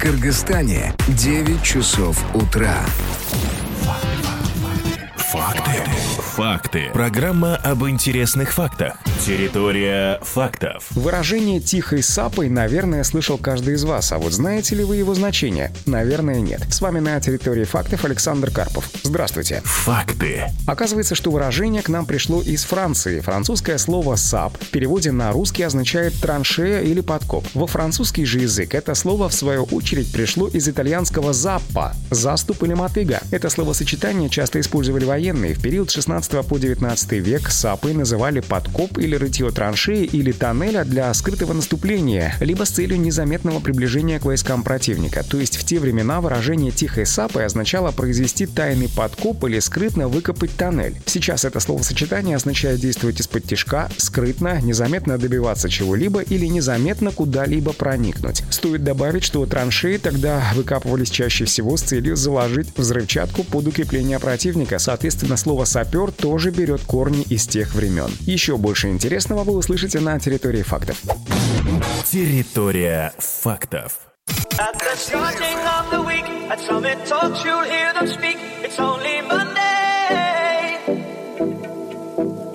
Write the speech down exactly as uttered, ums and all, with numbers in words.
Кыргызстане девять часов утра. Факты. Факты. Программа об интересных фактах. Территория фактов. Выражение «тихой сапой», наверное, слышал каждый из вас. А вот знаете ли вы его значение? Наверное, нет. С вами на территории фактов Александр Карпов. Здравствуйте. Факты. Оказывается, что выражение к нам пришло из Франции. Французское слово «сап» в переводе на русский означает «траншея» или «подкоп». Во французский же язык это слово, в свою очередь, пришло из итальянского «заппа» — «заступ» или «мотыга». Это словосочетание часто использовали военные. В период с шестнадцатого по девятнадцатый век сапой называли подкоп или рытье траншеи или тоннеля для скрытого наступления, либо с целью незаметного приближения к войскам противника. То есть в те времена выражение «тихой сапой» означало произвести тайный подкоп или скрытно выкопать тоннель. Сейчас это словосочетание означает действовать из-под тишка, скрытно, незаметно добиваться чего-либо или незаметно куда-либо проникнуть. Стоит добавить, что траншеи тогда выкапывались чаще всего с целью заложить взрывчатку под укрепление противника. Соответственно, слово «сапер» тоже берет корни из тех времен. Еще больше интересного вы услышите на территории фактов. Территория фактов. At the starting of the week, at Summit Talks, you'll hear them speak. It's only Monday.